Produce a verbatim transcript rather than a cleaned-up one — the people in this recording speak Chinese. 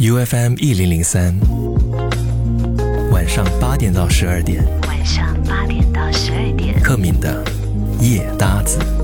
U F M 一零零三，晚上八点到十二点， 晚上八点到十二点， 克敏的夜搭子。